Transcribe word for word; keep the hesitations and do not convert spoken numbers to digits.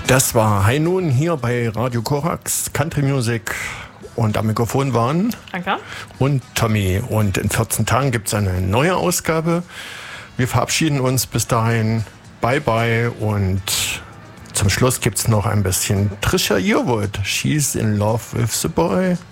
Das war High Noon hier bei Radio Korax, Country Music. Und am Mikrofon waren Anka und Tommy. Und in vierzehn Tagen gibt es eine neue Ausgabe. Wir verabschieden uns bis dahin. Bye bye. Und zum Schluss gibt es noch ein bisschen Trisha Yearwood. She's in love with the boy.